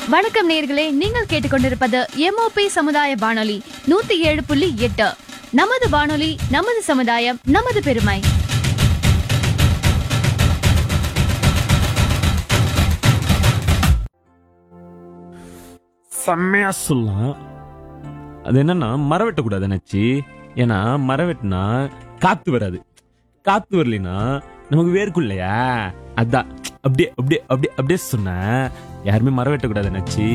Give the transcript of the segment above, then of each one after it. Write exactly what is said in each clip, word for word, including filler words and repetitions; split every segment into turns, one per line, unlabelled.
வணக்கம் நேயர்களே, நீங்கள் கேட்டுக்கொண்டிருப்பது எம்ஓபி சமுதாய வானொலி நூத்தி ஏழு புள்ளி எட்டு. நமது வானொலி, நமது சமுதாயம், நமது பெருமை.
செம்மையா சொல்லலாம். அது என்னன்னா மரம் வெட்டக்கூடாது நினைச்சு. ஏன்னா மரம் வெட்டினா காத்து வராது. காத்து வரலைன்னா நமக்கு வேர்க்கும் இல்லையா? அதான் அப்படியே அப்படியே அப்படியே அப்படியே சொன்ன. யாருமே மரம் வெட்டக்கூடாது நினைச்சு.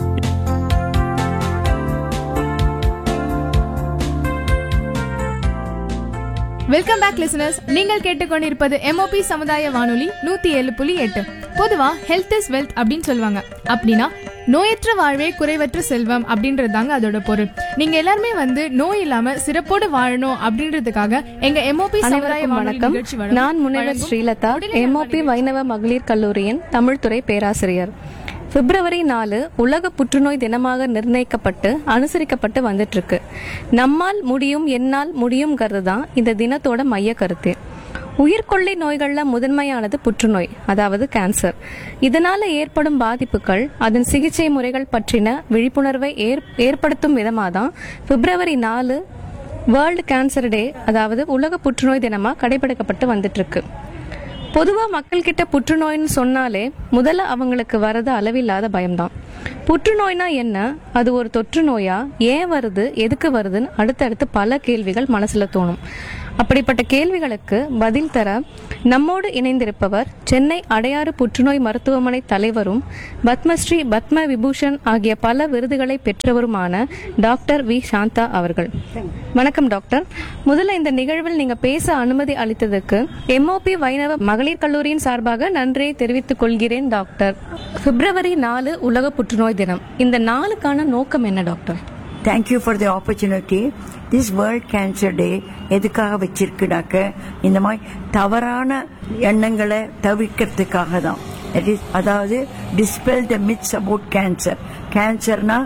Welcome back listeners. நீங்கள் கேட்டுக்கொண்டிருப்பது எம்ஓபி சமுதாய வானொலி நூத்தி ஏழு புள்ளி எட்டு. பொதுவா ஹெல்த் இஸ் வெல்த் அப்படின்னு சொல்லுவாங்க. அப்படின்னா நோயற்ற வாழ்வே குறைவற்ற செல்வம் அப்படின்றது தாங்க அதோட பொருள். நீங்க எல்லாருமே வந்து நோய் இல்லாம சிறப்போடு வாழணும் அப்படின்றதுக்காக எங்க எம்ஓபி சமுதாய
வணக்கம். நான் முனைவர் ஸ்ரீலதா, எம்ஓபி வைணவ மகளிர் கல்லூரியின் தமிழ் துறை பேராசிரியர். பிப்ரவரி நாலு உலக புற்றுநோய் தினமாக நிர்ணயிக்கப்பட்டு அனுசரிக்கப்பட்டு வந்துட்டு இருக்கு. நம்மால் முடியும், என்னால் முடியும்ங்கிறது தான் இந்த தினத்தோட மைய கருத்து. உயிர்கொள்ளை நோய்கள்ல முதன்மையானது புற்றுநோய், அதாவது கேன்சர். இதனால ஏற்படும் பாதிப்புகள், அதன் சிகிச்சை முறைகள் பற்றின விழிப்புணர்வை ஏற்படுத்தும் விதமாக தான் பிப்ரவரி நாலு வேர்ல்டு கேன்சர் டே, அதாவது உலக புற்றுநோய் தினமா கடைபிடிக்கப்பட்டு வந்துட்டு இருக்கு. பொதுவா மக்கள் கிட்ட புற்றுநோய்னு சொன்னாலே முதல்ல அவங்களுக்கு வரது அளவில்லாத பயம்தான். புற்றுநோய்னா என்ன, அது ஒரு தொற்று நோயா, ஏன் வருது, எதுக்கு வருதுன்னு அடுத்தடுத்து பல கேள்விகள் மனசுல தோணும். அப்படிப்பட்ட கேள்விகளுக்கு பதில் தர நம்மோடு இணைந்திருப்பவர் சென்னை அடையாறு புற்றுநோய் மருத்துவமனை தலைவரும் பத்மஸ்ரீ, பத்ம விபூஷன் ஆகிய பல விருதுகளை பெற்றவருமான டாக்டர் வி சாந்தா அவர்கள். வணக்கம் டாக்டர். முதல்ல இந்த நிகழ்வில் நீங்க பேச அனுமதி அளித்ததுக்கு எம்ஓபி வைணவ மகளிர் கல்லூரியின் சார்பாக நன்றியை தெரிவித்துக் கொள்கிறேன் டாக்டர். பிப்ரவரி நாலு உலக புற்றுநோய் தினம். இந்த நாளுக்கான நோக்கம் என்ன doctor?
Thank you for the opportunity. This World Cancer Day எதுக்காக வச்சிருக்குனாக்க, இந்த மாதிரி தவறான எண்ணங்களை தவிர்க்கிறதுக்காக தான். அதாவது dispel the myths about cancer. கேன்சர்னா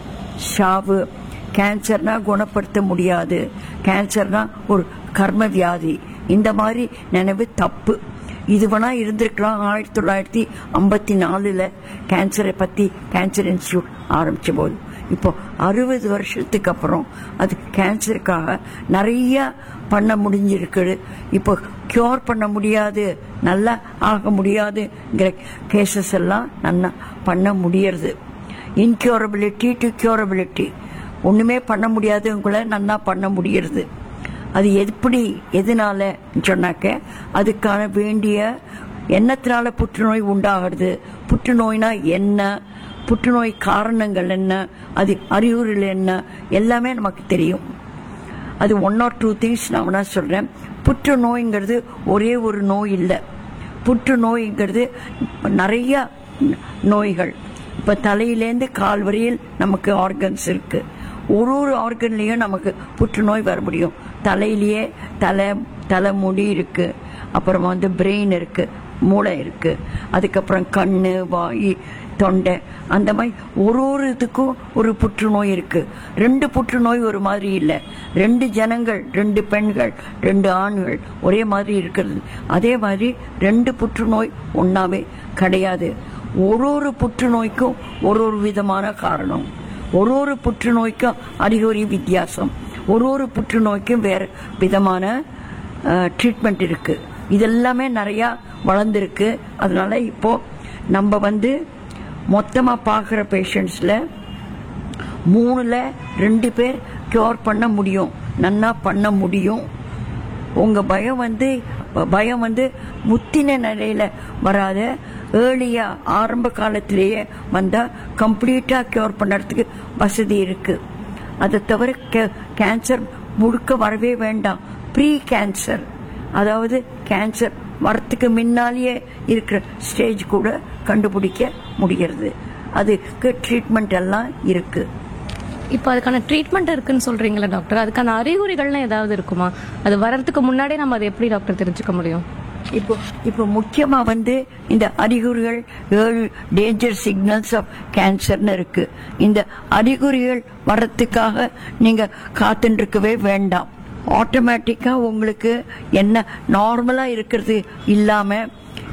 ஷாவு, கேன்சர்னா குணப்படுத்த முடியாது, கேன்சர்னா ஒரு கர்ம வியாதி, இந்த மாதிரி நினைவு தப்பு. இது வேணா இருந்திருக்கலாம். ஆயிரத்தி தொள்ளாயிரத்தி ஐம்பத்தி நாலுல கேன்சரை பத்தி கேன்சர் இன்ஸ்டியூட் ஆரம்பிச்ச போது, இப்போ அறுபது வருஷத்துக்கு அப்புறம் அது கேன்சருக்காக நிறைய பண்ண முடிஞ்சிருக்கு. இப்போ கியூர் பண்ண முடியாது, நல்லா ஆக முடியாதுங்கிற கேசஸ் எல்லாம் நல்லா பண்ண முடியறது. இன்கியூரபிலிட்டி டு கியூரபிலிட்டி, ஒண்ணுமே பண்ண முடியாதுங்களை நல்லா பண்ண முடியறது. அது எப்படி, எதனால சொன்னாக்க, அதுக்கான வேண்டிய எண்ணத்தினால புற்றுநோய் உண்டாகிறது, புற்றுநோய்னா என்ன, புற்றுநோய் காரணங்கள் என்ன, அது அறிகுறிகள் என்ன, எல்லாமே நமக்கு தெரியும். அது ஒன் ஆர் டூ திங்ஸ் நான் சொல்றேன். புற்றுநோய்ங்கிறது ஒரே ஒரு நோய் இல்லை. புற்றுநோய்ங்கிறது நிறைய நோய்கள். இப்ப தலையிலேருந்து கால் வரையில் நமக்கு ஆர்கன்ஸ் இருக்கு. ஒரு ஒரு ஆர்கன்லயும் நமக்கு புற்றுநோய் வர முடியும். தலையிலேயே தலை தலைமுடி இருக்கு, அப்புறம் வந்து பிரெயின் இருக்கு, மூளை இருக்கு, அதுக்கப்புறம் கண்ணு, வாய், தொண்டை, அந்த மாதிரி ஒரு ஒரு இதுக்கும் ஒரு புற்றுநோய் இருக்கு. ரெண்டு புற்றுநோய் ஒரு மாதிரி இல்லை. ரெண்டு ஜனங்கள், ரெண்டு பெண்கள், ரெண்டு ஆண்கள் ஒரே மாதிரி இருக்கிறது. அதே மாதிரி ரெண்டு புற்றுநோய் ஒன்னாவே கிடையாது. ஒரு ஒரு புற்றுநோய்க்கும் ஒரு ஒரு விதமான காரணம், ஒரு ஒரு புற்றுநோய்க்கும் அறிகுறி வித்தியாசம், ஒரு ஒரு புற்றுநோய்க்கும் வேற விதமான ட்ரீட்மெண்ட் இருக்கு. இதெல்லாமே நிறைய வளர்ந்துருக்கு. அதனால இப்போ நம்ம வந்து மொத்தமா பார்க்குற பேஷண்ட்ஸ்ல மூணுல ரெண்டு பேர் கியூர் பண்ண முடியும், நன்னா பண்ண முடியும். உங்க பயம் வந்து பயம் வந்து முத்தின நிலையில வராத, ஏர்லியா ஆரம்ப காலத்திலேயே வந்தா கம்ப்ளீட்டா கியூர் பண்ணுறதுக்கு வசதி இருக்கு. அதை தவிர கேன்சர் முழுக்க வரவே வேண்டாம். ப்ரீ கேன்சர், அதாவது கேன்சர் வரத்துக்கு முன்னாலேயே இருக்கிற ஸ்டேஜ் கூட கண்டுபிடிக்க முடிகிறது. அதுக்கு ட்ரீட்மெண்ட் எல்லாம் இருக்கு.
இப்போ அதுக்கான ட்ரீட்மெண்ட் இருக்குன்னு சொல்றீங்களா டாக்டர்? அதுக்கான அறிகுறிகள்லாம் ஏதாவது இருக்குமா? அது வர்றதுக்கு முன்னாடியே நம்ம அதை எப்படி டாக்டர் தெரிஞ்சுக்க முடியும்?
இப்போ இப்போ முக்கியமா வந்து இந்த அறிகுறிகள், ஏழு டேஞ்சர் சிக்னல்ஸ் ஆஃப் கேன்சர்னு இருக்கு. இந்த அறிகுறிகள் வர்றதுக்காக நீங்க காத்துட்டு இருக்கவே வேண்டாம். ஆட்டோமேட்டிக்கா உங்களுக்கு என்ன நார்மலா இருக்கிறது இல்லாம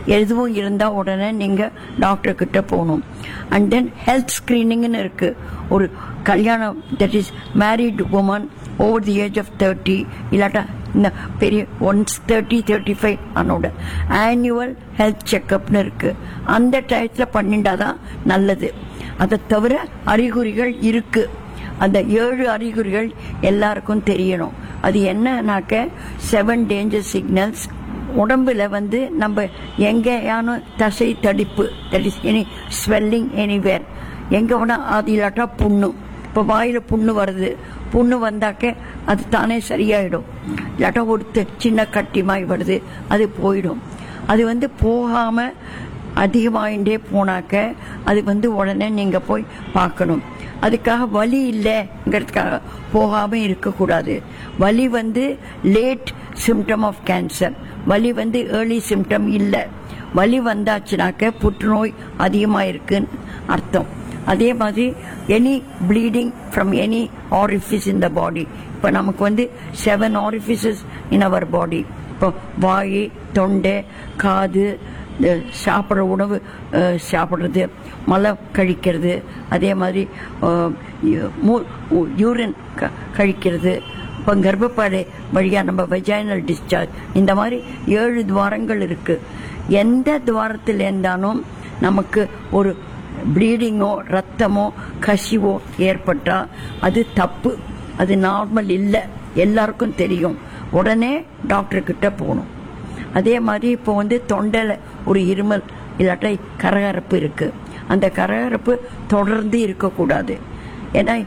எதுவும் இருந்தா உடனே நீங்க டாக்டர் கிட்ட போகணும். அண்ட் தென் ஹெல்த் ஸ்கிரீனிங்னு இருக்கு. ஒரு கல்யாணம், that is married woman over the age of thirty இல்லாட்டா இந்த பெரிய ஒன்ஸ் தேர்ட்டி தேர்ட்டி ஃபைவ் அதனோட ஆனுவல் ஹெல்த் செக்அப்னு இருக்கு. அந்த டயத்துல பண்ணிட்டாதான் நல்லது. அதை தவிர அறிகுறிகள் இருக்கு. அந்த ஏழு அறிகுறிகள் எல்லாருக்கும் தெரியணும். அது என்னன்னாக்க செவன் டேஞ்சர் சிக்னல்ஸ். உடம்புல வந்து நம்ம எங்கேயான தசை தடிப்பு, that is any swelling anywhere, எங்க வேணா, அது இல்லாட்டா புண்ணு. இப்போ வாயில புண்ணு வருது, புண்ணு வந்தாக்க அது தானே சரியாயிடும். இல்லாட்டா ஒரு சின்ன கட்டிமாய் வருது, அது போயிடும். அது வந்து போகாம அதிகமாயிட்டே போனாக்க அது வந்து உடனே நீங்க போய் பார்க்கணும். அதுக்காக வலி இல்லைங்கிறதுக்காக போகாம இருக்கக்கூடாது. வலி வந்து லேட் சிம்டம் ஆஃப் கேன்சர். வலி வந்து ஏர்லி சிம்டம் இல்லை. வலி வந்தாச்சுனாக்க புற்றுநோய் அதிகமாக இருக்குன்னு அர்த்தம். அதே மாதிரி எனி ப்ளீடிங் ஃப்ரம் எனி ஆரிஃபிஸ் இன் த பாடி. இப்போ நமக்கு வந்து செவன் ஆரிஃபிசஸ் இன் அவர் பாடி. இப்போ வாய், தொண்டை, காது, சாப்பிட்ற உணவு சாப்பிட்றது, மலம் கழிக்கிறது, அதே மாதிரி யூரின் கழிக்கிறது, இப்போ கர்ப்பப்பாடை வழியாக நம்ம வெஜைனல் டிஸ்சார்ஜ், இந்த மாதிரி ஏழு துவாரங்கள் இருக்கு. எந்த துவாரத்தில் இருந்தாலும் நமக்கு ஒரு ப்ளீடிங்கோ ரத்தமோ கசிவோ ஏற்பட்டா அது தப்பு, அது நார்மல் இல்லை, எல்லாருக்கும் தெரியும். உடனே டாக்டர் கிட்ட போகணும். அதே மாதிரி இப்போ வந்து தொண்டையில் ஒரு இருமல் இல்லாட்டா கரகரப்பு இருக்கு. அந்த கரகரப்பு தொடர்ந்து இருக்கக்கூடாது. ஏன்னா